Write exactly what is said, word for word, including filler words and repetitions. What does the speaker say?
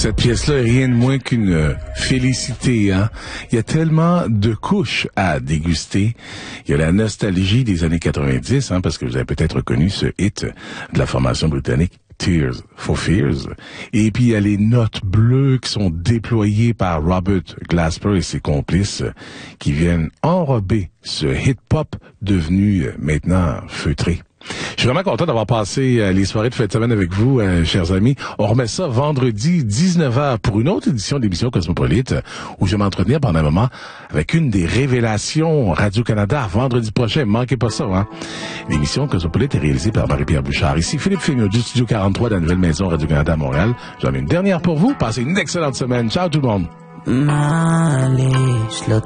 Cette pièce-là est rien de moins qu'une euh, félicité, hein. Il y a tellement de couches à déguster. Il y a la nostalgie des années quatre-vingt-dix, hein, parce que vous avez peut-être reconnu ce hit de la formation britannique Tears for Fears. Et puis il y a les notes bleues qui sont déployées par Robert Glasper et ses complices qui viennent enrober ce hip-hop devenu euh, maintenant feutré. Je suis vraiment content d'avoir passé euh, les soirées de fin de semaine avec vous, euh, chers amis. On remet ça vendredi dix-neuf heures pour une autre édition de l'émission Cosmopolite où je vais m'entretenir pendant un moment avec une des révélations Radio-Canada vendredi prochain. Manquez pas ça, hein. L'émission Cosmopolite est réalisée par Marie-Pierre Bouchard. Ici Philippe Fémiot du Studio quarante-trois de la nouvelle maison Radio-Canada à Montréal. J'en ai une dernière pour vous. Passez une excellente semaine. Ciao tout le monde. מעליש, לא